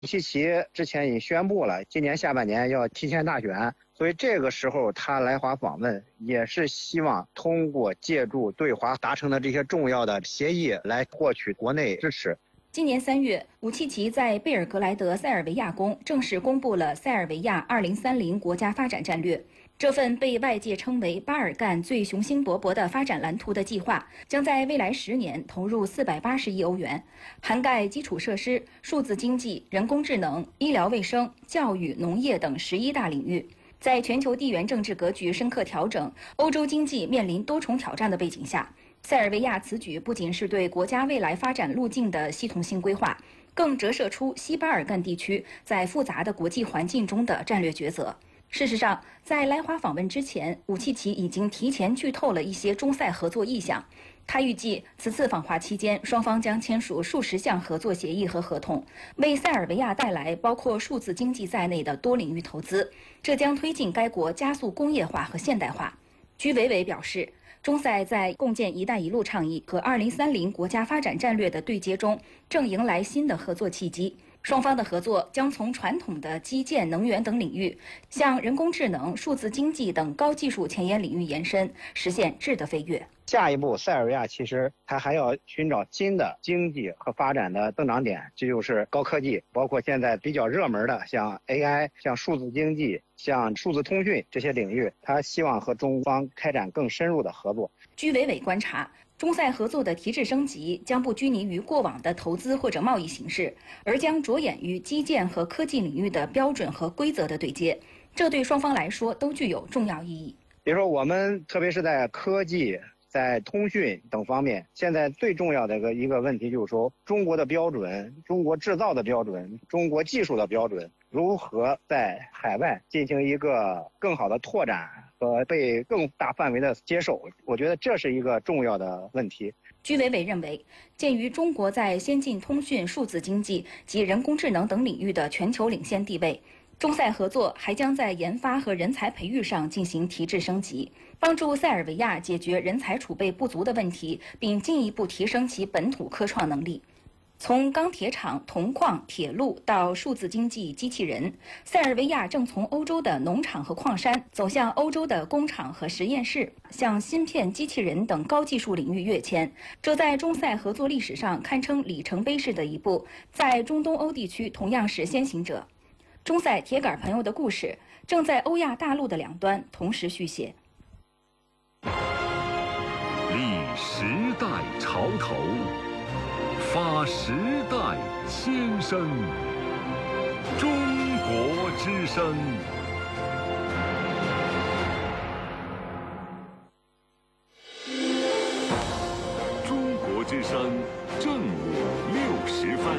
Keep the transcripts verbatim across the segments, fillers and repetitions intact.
武契奇之前已经宣布了，今年下半年要提前大选，所以这个时候他来华访问，也是希望通过借助对华达成的这些重要的协议来获取国内支持。 今年三月，武契奇在贝尔格莱德塞尔维亚宫正式公布了塞尔维亚二零三零国家发展战略。这份被外界称为巴尔干最雄心勃勃的发展蓝图的计划，将在未来十年投入四百八十亿欧元，涵盖基础设施、数字经济、人工智能、医疗卫生、教育、农业等十一大领域。在全球地缘政治格局深刻调整、欧洲经济面临多重挑战的背景下，塞尔维亚此举不仅是对国家未来发展路径的系统性规划，更折射出西巴尔干地区在复杂的国际环境中的战略抉择。事实上，在来华访问之前，武契奇已经提前剧透了一些中塞合作意向。他预计此次访华期间，双方将签署数十项合作协议和合同，为塞尔维亚带来包括数字经济在内的多领域投资，这将推进该国加速工业化和现代化。居维维表示，中塞在共建“一带一路”倡议和二零三零国家发展战略的对接中，正迎来新的合作契机。双方的合作将从传统的基建、能源等领域，向人工智能、数字经济等高技术前沿领域延伸，实现质的飞跃。 下一步，塞尔维亚其实它还要寻找新的经济和发展的增长点，这就是高科技，包括现在比较热门的像 A I、像数字经济、像数字通讯这些领域，它希望和中方开展更深入的合作。 居维维观察，中塞合作的提质升级将不拘泥于过往的投资或者贸易形式，而将着眼于基建和科技领域的标准和规则的对接，这对双方来说都具有重要意义。 比如说，我们特别是在科技、在通讯等方面，现在最重要的一个一个问题就是说，中国的标准、中国制造的标准、中国技术的标准，如何在海外进行一个更好的拓展和被更大范围的接受，我觉得这是一个重要的问题。 居维维认为，鉴于中国在先进通讯、数字经济及人工智能等领域的全球领先地位，中塞合作还将在研发和人才培育上进行提质升级，帮助塞尔维亚解决人才储备不足的问题，并进一步提升其本土科创能力。从钢铁厂、铜矿、铁路到数字经济、机器人，塞尔维亚正从欧洲的农场和矿山走向欧洲的工厂和实验室，向芯片、机器人等高技术领域跃迁。这在中塞合作历史上堪称里程碑式的一步，在中东欧地区同样是先行者。中塞铁杆朋友的故事正在欧亚大陆的两端同时续写。 立时代潮头，发时代先声，中国之声。中国之声正午六十分。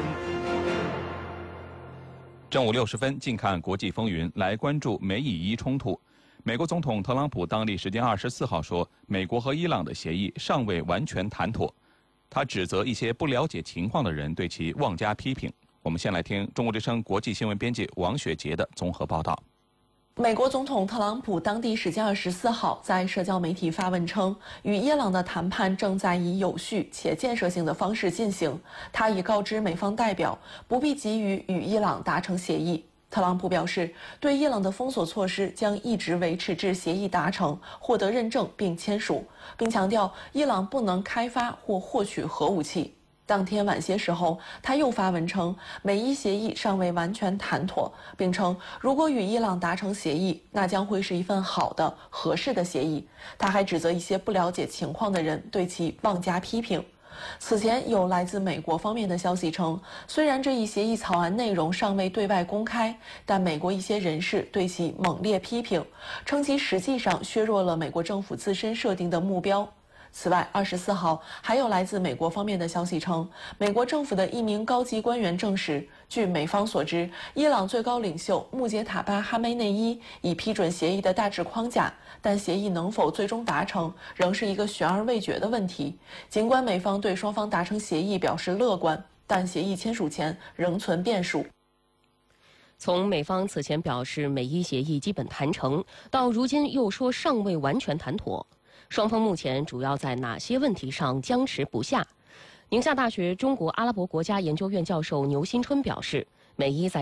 正午六十分，近看国际风云，来关注美以伊冲突。美国总统特朗普当地时间二十四号说，美国和伊朗的协议尚未完全谈妥。他指责一些不了解情况的人对其妄加批评。我们先来听中国之声国际新闻编辑王雪杰的综合报道。 美国总统特朗普当地时间二十四号在社交媒体发文称，与伊朗的谈判正在以有序且建设性的方式进行。他已告知美方代表，不必急于与伊朗达成协议。特朗普表示，对伊朗的封锁措施将一直维持至协议达成、获得认证并签署，并强调伊朗不能开发或获取核武器。当天晚些时候，他又发文称，美伊协议尚未完全谈妥，并称如果与伊朗达成协议，那将会是一份好的、合适的协议。他还指责一些不了解情况的人对其妄加批评。此前有来自美国方面的消息称，虽然这一协议草案内容尚未对外公开，但美国一些人士对其猛烈批评，称其实际上削弱了美国政府自身设定的目标。此外，二十四号还有来自美国方面的消息称，美国政府的一名高级官员证实，据美方所知，伊朗最高领袖穆杰塔巴·哈梅内伊已批准协议的大致框架，但协议能否最终达成，仍是一个悬而未决的问题。尽管美方对双方达成协议表示乐观，但协议签署前仍存变数。 从美方此前表示美伊协议基本谈成，到如今又说尚未完全谈妥，双方目前主要在哪些问题上僵持不下？宁夏大学中国阿拉伯国家研究院教授牛新春表示， 美伊在